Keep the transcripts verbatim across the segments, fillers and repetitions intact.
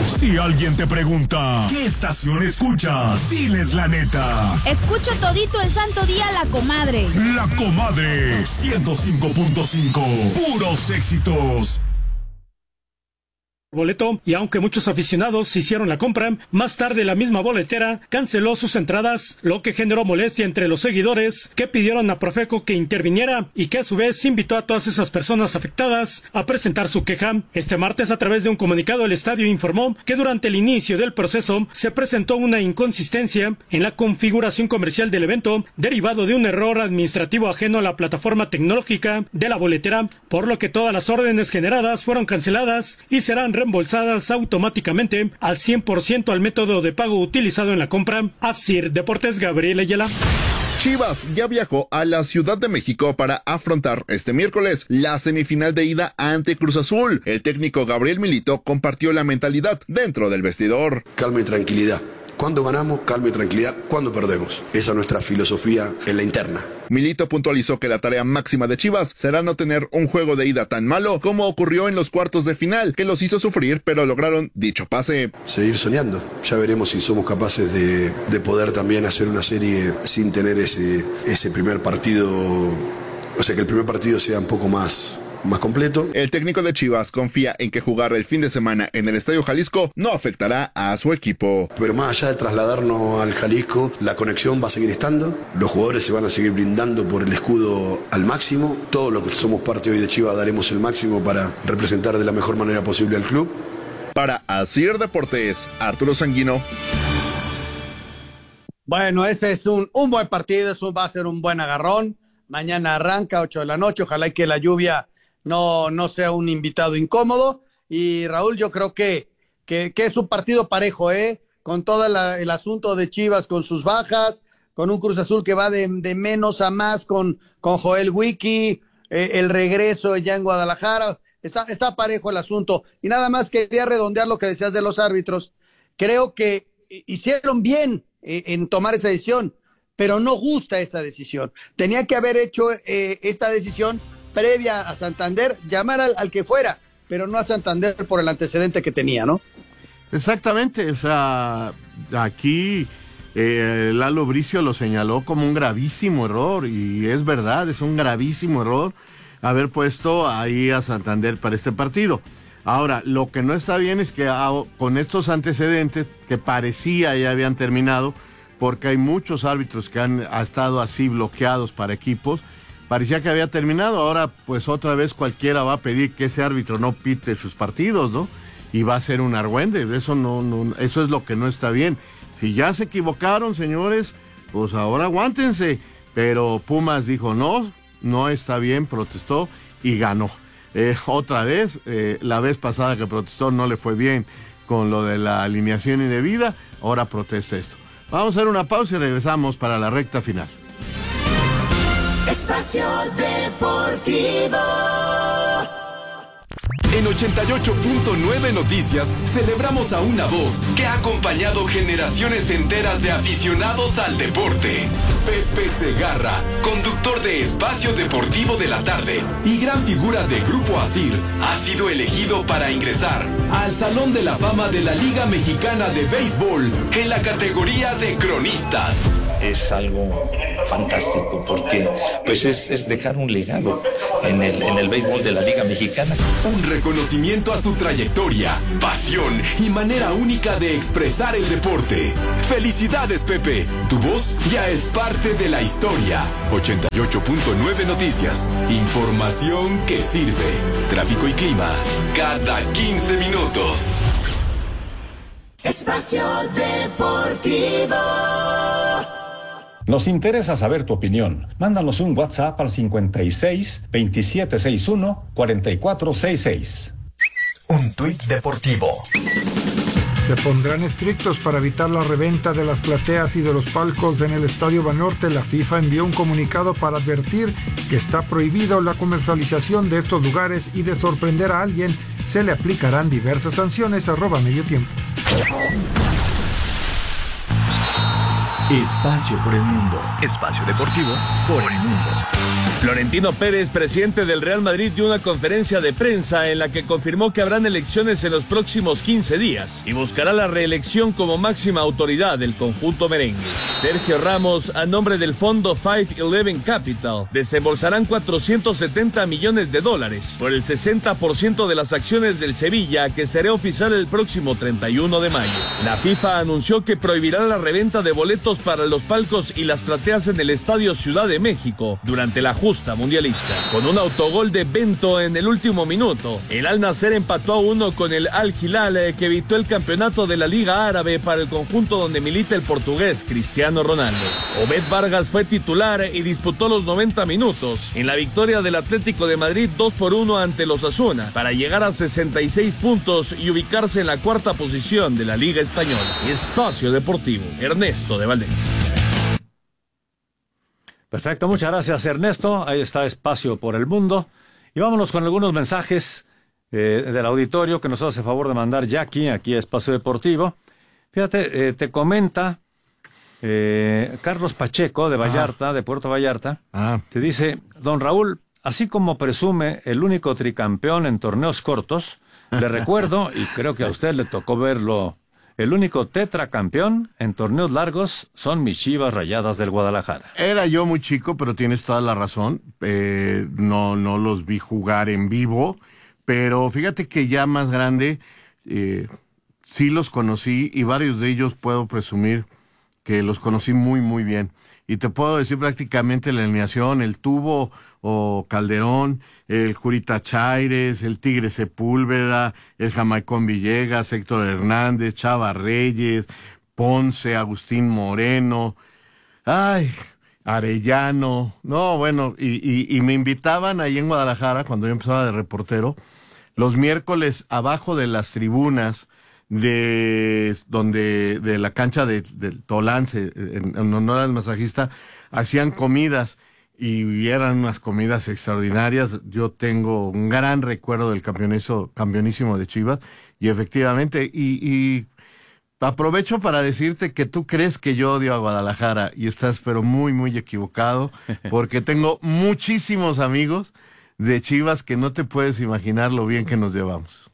Si alguien te pregunta, ¿qué estación escuchas? Diles la neta. Escucho todito el santo día La Comadre. La Comadre, ciento cinco punto cinco. Puros éxitos. Boleto, y aunque muchos aficionados hicieron la compra, más tarde la misma boletera canceló sus entradas, lo que generó molestia entre los seguidores que pidieron a Profeco que interviniera y que a su vez invitó a todas esas personas afectadas a presentar su queja. Este martes, a través de un comunicado, el estadio informó que durante el inicio del proceso se presentó una inconsistencia en la configuración comercial del evento derivado de un error administrativo ajeno a la plataforma tecnológica de la boletera, por lo que todas las órdenes generadas fueron canceladas y serán reembolsadas automáticamente al cien por ciento al método de pago utilizado en la compra. Asir Deportes, Gabriel Ayala. Chivas ya viajó a la Ciudad de México para afrontar este miércoles la semifinal de ida ante Cruz Azul. El técnico Gabriel Milito compartió la mentalidad dentro del vestidor. Calma y tranquilidad. Cuando ganamos, calma y tranquilidad. Cuando perdemos. Esa es nuestra filosofía en la interna. Milito puntualizó que la tarea máxima de Chivas será no tener un juego de ida tan malo como ocurrió en los cuartos de final, que los hizo sufrir, pero lograron dicho pase. Seguir soñando. Ya veremos si somos capaces de, de poder también hacer una serie sin tener ese, ese primer partido. O sea, que el primer partido sea un poco más... más completo. El técnico de Chivas confía en que jugar el fin de semana en el Estadio Jalisco no afectará a su equipo. Pero más allá de trasladarnos al Jalisco, la conexión va a seguir estando, los jugadores se van a seguir brindando por el escudo al máximo, todos los que somos parte hoy de Chivas daremos el máximo para representar de la mejor manera posible al club. Para Asir Deportes, Arturo Sanguino. Bueno, ese es un, un buen partido, eso va a ser un buen agarrón. Mañana arranca, ocho de la noche, ojalá y que la lluvia no, no sea un invitado incómodo. Y Raúl, yo creo que, que, que es un partido parejo, ¿eh? Con todo la, el asunto de Chivas, con sus bajas, con un Cruz Azul que va de, de menos a más, con, con Joel Wiki, eh, el regreso ya en Guadalajara. Está, está parejo el asunto. Y nada más quería redondear lo que decías de los árbitros. Creo que hicieron bien eh, en tomar esa decisión, pero no gusta esa decisión. Tenía que haber hecho eh, esta decisión previa a Santander, llamar al, al que fuera, pero no a Santander por el antecedente que tenía, ¿no? Exactamente, o sea, aquí eh, Lalo Bricio lo señaló como un gravísimo error, y es verdad, es un gravísimo error haber puesto ahí a Santander para este partido. Ahora, lo que no está bien es que ah, con estos antecedentes, que parecía ya habían terminado, porque hay muchos árbitros que han ha estado así bloqueados para equipos, parecía que había terminado. Ahora pues otra vez cualquiera va a pedir que ese árbitro no pite sus partidos, ¿no? Y va a ser un argüende. Eso no, no, eso es lo que no está bien. Si ya se equivocaron, señores, pues ahora aguántense. Pero Pumas dijo no, no está bien, protestó y ganó. Eh, otra vez, eh, la vez pasada que protestó no le fue bien con lo de la alineación indebida, ahora protesta esto. Vamos a hacer una pausa y regresamos para la recta final. Espacio Deportivo. En ochenta y ocho punto nueve Noticias celebramos a una voz que ha acompañado generaciones enteras de aficionados al deporte. Pepe Segarra, conductor de Espacio Deportivo de la Tarde y gran figura de Grupo Asir, ha sido elegido para ingresar al Salón de la Fama de la Liga Mexicana de Béisbol en la categoría de cronistas. Es algo fantástico porque pues es, es dejar un legado en el, en el béisbol de la Liga Mexicana. Un reconocimiento a su trayectoria, pasión y manera única de expresar el deporte. ¡Felicidades, Pepe! Tu voz ya es parte de la historia. ochenta y ocho punto nueve Noticias. Información que sirve. Tráfico y clima cada quince minutos. Espacio Deportivo. Nos interesa saber tu opinión. Mándanos un WhatsApp al cincuenta y seis, veintisiete sesenta y uno, cuarenta y cuatro sesenta y seis. Un tuit deportivo. Se pondrán estrictos para evitar la reventa de las plateas y de los palcos en el Estadio Banorte. La FIFA envió un comunicado para advertir que está prohibido la comercialización de estos lugares y de sorprender a alguien se le aplicarán diversas sanciones. Arroba medio tiempo. Espacio por el mundo. Espacio deportivo por el mundo. Florentino Pérez, presidente del Real Madrid, dio una conferencia de prensa en la que confirmó que habrán elecciones en los próximos quince días y buscará la reelección como máxima autoridad del conjunto merengue. Sergio Ramos, a nombre del fondo cinco once Capital, desembolsarán cuatrocientos setenta millones de dólares por el sesenta por ciento de las acciones del Sevilla, que será oficial el próximo treinta y uno de mayo. La FIFA anunció que prohibirá la reventa de boletos para los palcos y las plateas en el Estadio Ciudad de México durante la justa mundialista. Con un autogol de Bento en el último minuto, el Al Nassr empató a uno con el Al Hilal, que evitó el campeonato de la Liga Árabe para el conjunto donde milita el portugués Cristiano Ronaldo. Obed Vargas fue titular y disputó los noventa minutos en la victoria del Atlético de Madrid dos por uno ante los Osasuna para llegar a sesenta y seis puntos y ubicarse en la cuarta posición de la Liga Española. Espacio Deportivo, Ernesto de Valdés. Perfecto, muchas gracias Ernesto. Ahí está Espacio por el Mundo. Y vámonos con algunos mensajes eh, del auditorio que nos hace favor de mandar Jackie aquí a Espacio Deportivo. Fíjate, eh, te comenta eh, Carlos Pacheco de Vallarta, ah. de Puerto Vallarta. Ah. Te dice, don Raúl, así como presume el único tricampeón en torneos cortos, le recuerdo, y creo que a usted le tocó verlo, el único tetracampeón en torneos largos son mis Chivas Rayadas del Guadalajara. Era yo muy chico, pero tienes toda la razón. Eh, no, no los vi jugar en vivo, pero fíjate que ya más grande eh, sí los conocí y varios de ellos puedo presumir que los conocí muy, muy bien. Y te puedo decir prácticamente la alineación, el Tubo o Calderón, el Jurita Chaires, el Tigre Sepúlveda, el Jamaicón Villegas, Héctor Hernández, Chava Reyes, Ponce, Agustín Moreno, ay, Arellano, no, bueno, y, y, y me invitaban ahí en Guadalajara, cuando yo empezaba de reportero, los miércoles abajo de las tribunas, de donde de la cancha de, del Tolance, en, en honor al masajista, hacían comidas y eran unas comidas extraordinarias. Yo tengo un gran recuerdo del campeonazo, campeonísimo de Chivas y efectivamente, y, y aprovecho para decirte que tú crees que yo odio a Guadalajara y estás pero muy muy equivocado, porque tengo muchísimos amigos de Chivas que no te puedes imaginar lo bien que nos llevamos.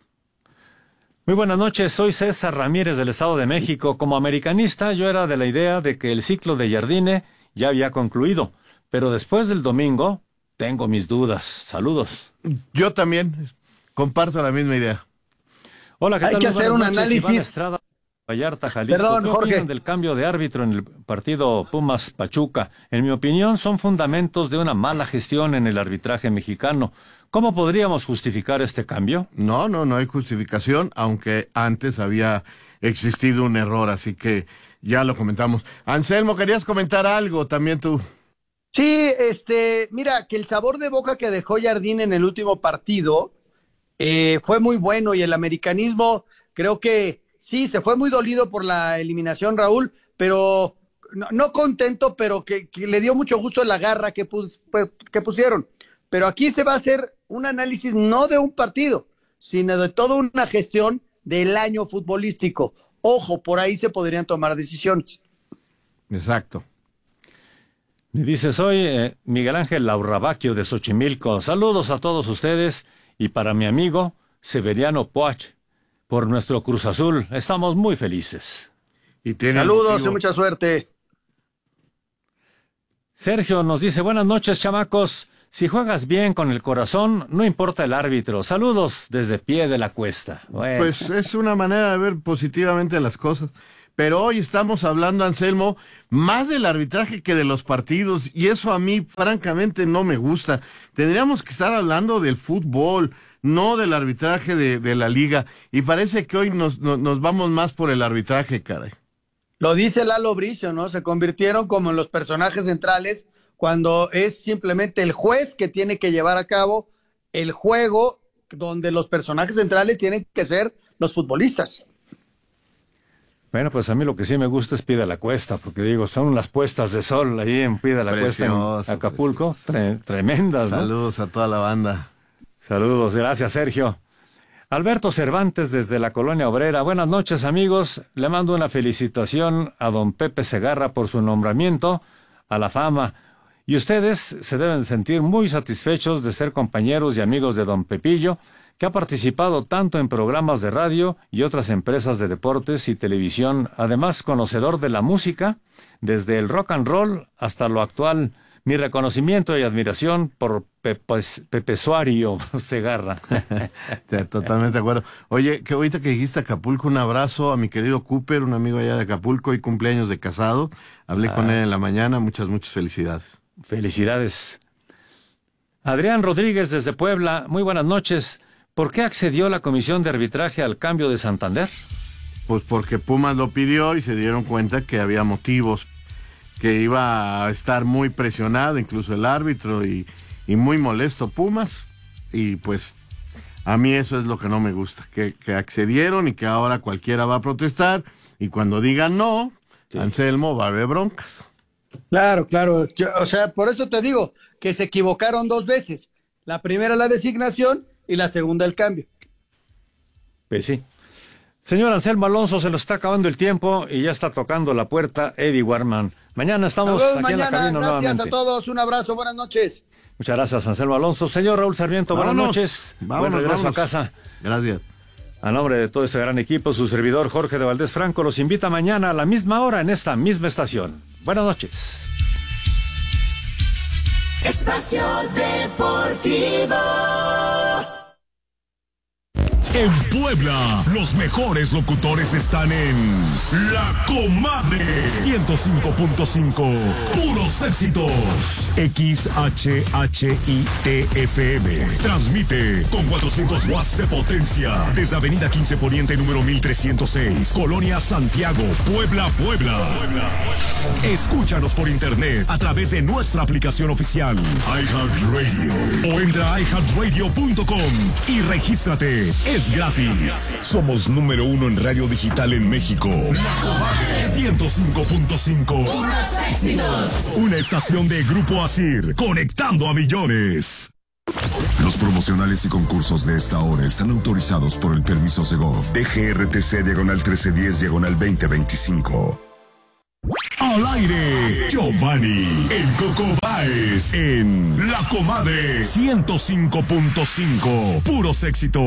Muy buenas noches, soy César Ramírez del Estado de México. Como americanista, yo era de la idea de que el ciclo de Jardine ya había concluido, pero después del domingo tengo mis dudas. Saludos. Yo también comparto la misma idea. Hola, ¿qué tal? Hay que hacer un análisis. Estrada, Vallarta, Jalisco. Perdón, ¿Qué Jorge. opinan del cambio de árbitro en el partido Pumas-Pachuca? En mi opinión, son fundamentos de una mala gestión en el arbitraje mexicano. ¿Cómo podríamos justificar este cambio? No, no, no hay justificación, aunque antes había existido un error, así que ya lo comentamos. Anselmo, querías comentar algo también tú. Sí, este, mira, que el sabor de boca que dejó Jardín en el último partido eh, fue muy bueno y el americanismo creo que sí, se fue muy dolido por la eliminación, Raúl, pero no, no contento, pero que, que le dio mucho gusto la garra que, pus, que pusieron. Pero aquí se va a hacer un análisis no de un partido, sino de toda una gestión del año futbolístico. Ojo, por ahí se podrían tomar decisiones. Exacto. Me dice, soy eh, Miguel Ángel Laurrabaquio de Xochimilco. Saludos a todos ustedes y para mi amigo Severiano Poach, por nuestro Cruz Azul. Estamos muy felices. Y Saludos motivo. Y mucha suerte. Sergio nos dice, buenas noches, chamacos. Si juegas bien con el corazón, no importa el árbitro. Saludos desde Pie de la Cuesta. Bueno. Pues es una manera de ver positivamente las cosas. Pero hoy estamos hablando, Anselmo, más del arbitraje que de los partidos. Y eso a mí, francamente, no me gusta. Tendríamos que estar hablando del fútbol, no del arbitraje de, de la liga. Y parece que hoy nos, nos, nos vamos más por el arbitraje, caray. Lo dice Lalo Bricio, ¿no? Se convirtieron como en los personajes centrales cuando es simplemente el juez que tiene que llevar a cabo el juego donde los personajes centrales tienen que ser los futbolistas. Bueno, pues a mí lo que sí me gusta es Pie de la Cuesta, porque digo, son las puestas de sol ahí en Pie de la Cuesta en Acapulco, tre tremendas, ¿no? Saludos a toda la banda. Saludos, gracias Sergio. Alberto Cervantes desde la Colonia Obrera. Buenas noches, amigos. Le mando una felicitación a don Pepe Segarra por su nombramiento a la fama Y ustedes se deben sentir muy satisfechos de ser compañeros y amigos de don Pepillo, que ha participado tanto en programas de radio y otras empresas de deportes y televisión, además conocedor de la música, desde el rock and roll hasta lo actual. Mi reconocimiento y admiración por Pepe, Pepe Suario Segarra. Totalmente de acuerdo. Oye, que ahorita que dijiste Acapulco, un abrazo a mi querido Cooper, un amigo allá de Acapulco, y cumpleaños de casado. Hablé ah. con él en la mañana, muchas, muchas felicidades. Felicidades. Adrián Rodríguez desde Puebla, muy buenas noches. ¿Por qué accedió la comisión de arbitraje al cambio de Santander? Pues porque Pumas lo pidió y se dieron cuenta que había motivos, que iba a estar muy presionado, incluso el árbitro, y, y muy molesto Pumas, y pues a mí eso es lo que no me gusta, que, que accedieron y que ahora cualquiera va a protestar, y cuando digan no, sí. Anselmo va a haber broncas. Claro, claro, Yo, o sea, por eso te digo que se equivocaron dos veces, la primera la designación y la segunda el cambio. Pues sí. Señor Anselmo Alonso, se nos está acabando el tiempo y ya está tocando la puerta Eddie Warman. Mañana estamos aquí mañana, en la cabina nuevamente. Gracias a todos, un abrazo, buenas noches. Muchas gracias, Anselmo Alonso. Señor Raúl Sarmiento, vámonos, buenas noches. Vámonos, Buen regreso vámonos. a casa. Gracias. A nombre de todo ese gran equipo, su servidor Jorge de Valdés Franco los invita mañana a la misma hora en esta misma estación. Buenas noches. Espacio Deportivo. En Puebla, los mejores locutores están en La Comadre ciento cinco punto cinco. Puros éxitos. X H H I T F M. Transmite con cuatrocientos watts de potencia desde Avenida quince Poniente número mil trescientos seis, Colonia Santiago, Puebla, Puebla. Escúchanos por internet a través de nuestra aplicación oficial iHeartRadio o entra a i heart radio punto com y regístrate. Es gratis. Somos número uno en radio digital en México. La Comadre ciento cinco punto cinco. Unos éxitos. Una estación de Grupo Asir, conectando a millones. Los promocionales y concursos de esta hora están autorizados por el permiso Segov D G R T C diagonal trece diez diagonal veinte veinticinco. Al aire, Giovanni, el Coco Báez en La Comadre ciento cinco punto cinco. Puros éxitos.